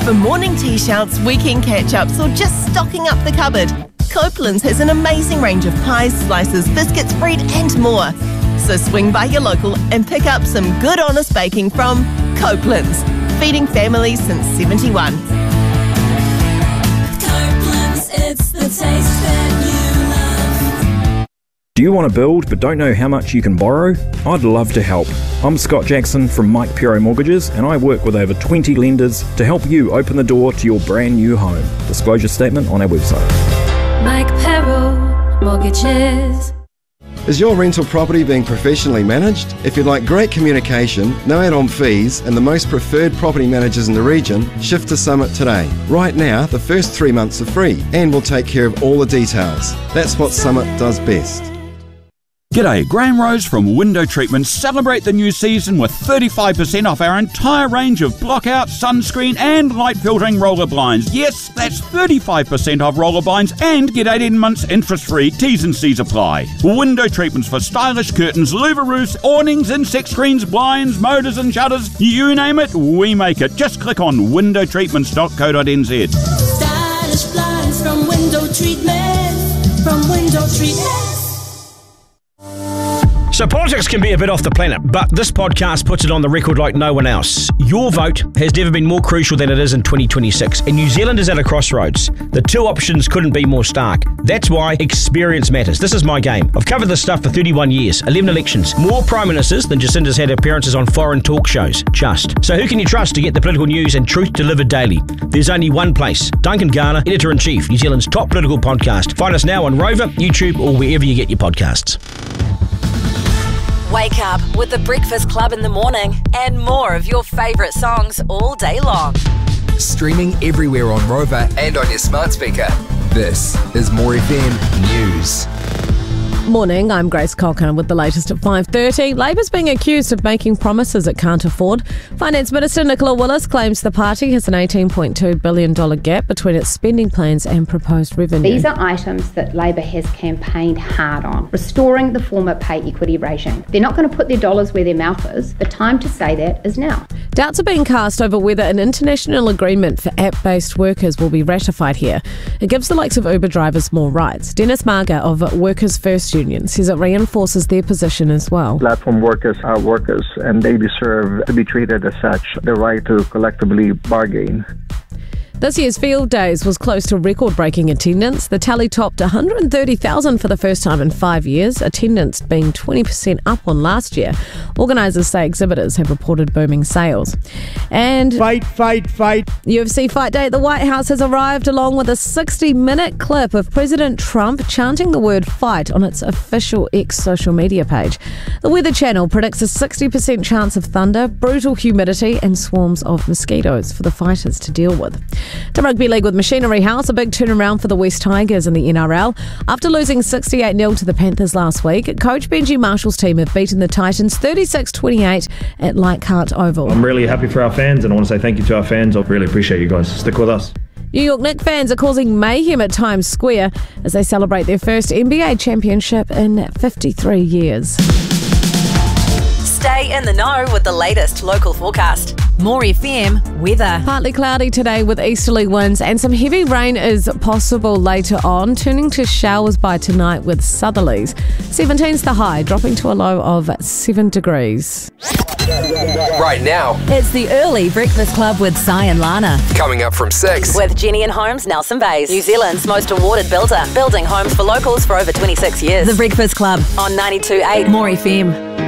For morning tea shouts, weekend catch-ups, or just stocking up the cupboard, Copeland's has an amazing range of pies, slices, biscuits, bread and more. So swing by your local and pick up some good honest baking from Copeland's, feeding families since 71. Copeland's, it's the taste that you love. Do you want to build but don't know how much you can borrow? I'd love to help. I'm Scott Jackson from Mike Pero Mortgages, and I work with over 20 lenders to help you open the door to your brand new home. Disclosure statement on our website. Mike Pero Mortgages. Is your rental property being professionally managed? If you'd like great communication, no add-on fees, and the most preferred property managers in the region, shift to Summit today. Right now, the first 3 months are free, and we'll take care of all the details. That's what Summit does best. G'day, Graham Rose from Window Treatments. Celebrate the new season with 35% off our entire range of blockout, sunscreen and light filtering roller blinds. Yes, that's 35% off roller blinds and get 18 months interest-free. T's and C's apply. Window Treatments for stylish curtains, louver roofs, awnings, insect screens, blinds, motors and shutters. You name it, we make it. Just click on windowtreatments.co.nz. Stylish blinds from Window Treatments. From Window Treatments. So politics can be a bit off the planet, but this podcast puts it on the record like no one else. Your vote has never been more crucial than it is in 2026, and New Zealand is at a crossroads. The two options couldn't be more stark. That's why experience matters. This is my game. I've covered this stuff for 31 years, 11 elections, more prime ministers than Jacinda's had appearances on foreign talk shows. Just. So who can you trust to get the political news and truth delivered daily? There's only one place. Duncan Garner, Editor-in-Chief, New Zealand's top political podcast. Find us now on Rover, YouTube, or wherever you get your podcasts. Wake up with the Breakfast Club in the morning and more of your favourite songs all day long. Streaming everywhere on Rover and on your smart speaker. This is More FM News. Morning, I'm Grace Cocker with the latest at 5:30. Labor's being accused of making promises it can't afford. Finance Minister Nicola Willis claims the party has an $18.2 billion gap between its spending plans and proposed revenue. These are items that Labor has campaigned hard on, restoring the former pay equity regime. They're not going to put their dollars where their mouth is. The time to say that is now. Doubts are being cast over whether an international agreement for app-based workers will be ratified here. It gives the likes of Uber drivers more rights. Dennis Marga of Workers First Union says it reinforces their position as well. Platform workers are workers and they deserve to be treated as such, the right to collectively bargain. This year's Field Days was close to record-breaking attendance. The tally topped 130,000 for the first time in 5 years, attendance being 20% up on last year. Organisers say exhibitors have reported booming sales. And Fight. UFC Fight Day at the White House has arrived along with a 60-minute clip of President Trump chanting the word fight on its official X social media page. The Weather Channel predicts a 60% chance of thunder, brutal humidity and swarms of mosquitoes for the fighters to deal with. To Rugby League with Machinery House, a big turnaround for the West Tigers in the NRL. After losing 68-0 to the Panthers last week, Coach Benji Marshall's team have beaten the Titans 36-28 at Leichhardt Oval. I'm really happy for our fans and I want to say thank you to our fans. I really appreciate you guys. Stick with us. New York Knicks fans are causing mayhem at Times Square as they celebrate their first NBA championship in 53 years. Stay in the know with the latest local forecast. More FM weather. Partly cloudy today with easterly winds and some heavy rain is possible later on, turning to showers by tonight with southerlies. 17's the high, dropping to a low of 7 degrees. Right now, It's the early Breakfast Club with Si and Lana. coming up from 6. With Jenny and Homes, Nelson Bays, New Zealand's most awarded builder, building homes for locals for over 26 years. The Breakfast Club on 92.8 More FM.